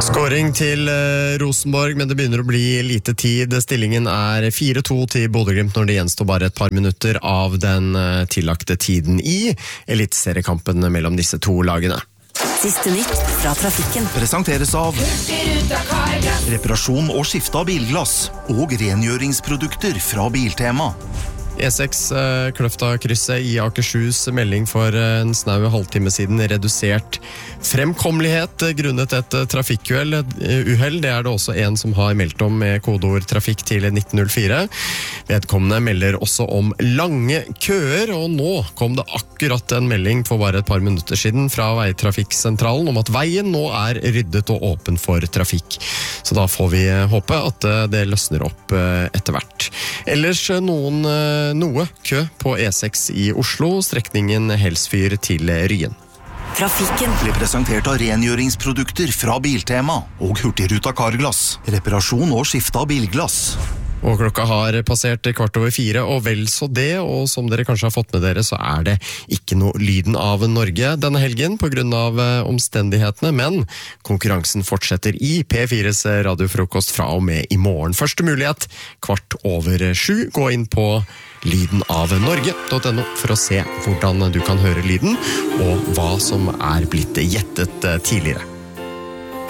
Skåring til Rosenborg, men det begynner å bli lite tid. Stillingen 4-2 til Bodø/Glimt når det gjenstår bare et par minutter av den tillagte tiden i eliteseriekampen mellom disse to lagene. Siste nytt fra trafikken presenteres av reparasjon og skifte av bilglass og rengjøringsprodukter fra Biltema. E6 Kløfta-krysset i Akershus, melding for en snau halvtime siden, redusert fremkommelighet grunnet et trafikkuhell. Det det også en som har meldt om med kodeord trafikk til 1904. Vedkommende melder også om lange køer, og nå kom det akkurat en melding for bare et par minutter siden fra Veitrafikksentralen om at veien nå ryddet og åpen for trafikk. Så da får vi håpe at det løsner opp etter hvert. Ellers noe kø på E6 i Oslo, strekningen Helsfyr til Ryen. Trafikken Blir presentert av rengjøringsprodukter fra Biltema og Hurtigruta Carglass. Reparasjon og skifte av bilglass. Og klokka har passert 4:15, og vel så det, og som dere kanskje har fått med dere, så det ikke noe lyden av Norge denne helgen på grunn av omstendighetene, men konkurransen fortsetter i P4s radiofrokost fra og med i morgen. Første mulighet 7:15. Gå inn på lydenavnorge.no for å se hvordan du kan høre lyden, og hva som blitt gjettet tidligere.